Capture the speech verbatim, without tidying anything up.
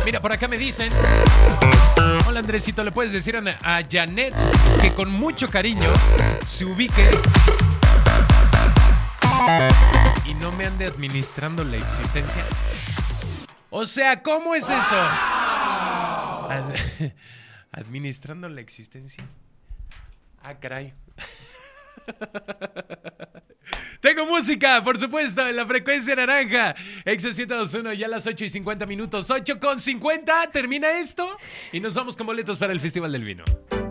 Mira, por acá me dicen... Hola, Andresito, ¿le puedes decir a, a Janet que con mucho cariño se ubique y no me ande administrando la existencia? O sea, ¿cómo es eso? Ad- administrando la existencia. Ah, caray. Tengo música, por supuesto, en la frecuencia naranja. Exa siete dos uno, ya a las ocho y cincuenta minutos. ocho con cincuenta, termina esto y nos vamos con boletos para el Festival del Vino.